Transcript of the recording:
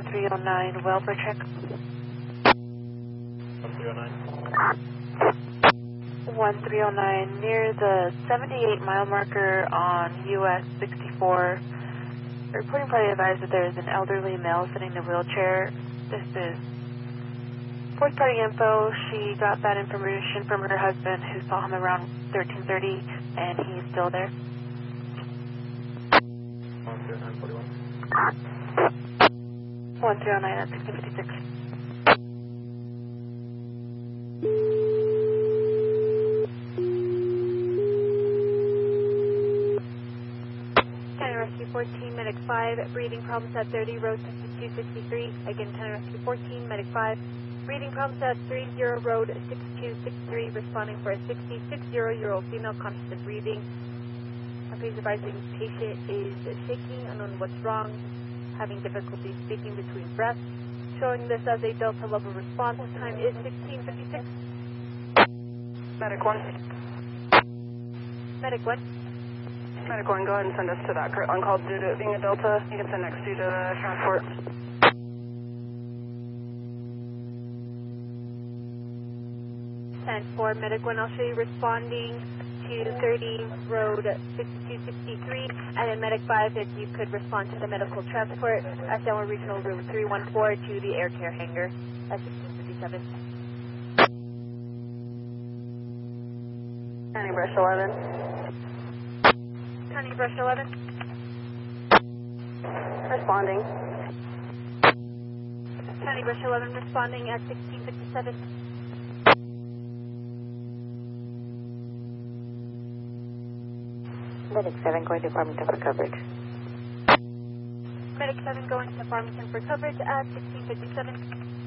1309, Welber check. 1309. 1309, near the 78 mile marker on US 64. Reporting party advised that there is an elderly male sitting in a wheelchair. This is fourth party info. She got that information from her husband who saw him around 1330 and he's still there. 130941. 1309 at 1656. Rescue 14, Medic 5, breathing problems at 30, road 6263. Again, Rescue 14, Medic 5, breathing problems at 30, road 6263, responding for a 60-year-old female conscious of breathing. Please advise the patient is shaking, unknown what's wrong, having difficulty speaking between breaths. Showing this as a Delta level response. Time is 1656. Medic 1. Medic 1. Medic 1, go ahead and send us to that current on call due to it being a Delta. You can send next due to transport. And for Medic 1, I'll show you responding to 30 road 6263. And then Medic 5, if you could respond to the medical transport at Delaware Regional Room 314 to the air care hangar at 1657. County Brush 11. County Brush 11. Responding. County Brush 11 responding at 1657. Medic 7 going to Farmington for coverage. Medic 7 going to Farmington for coverage at 1657.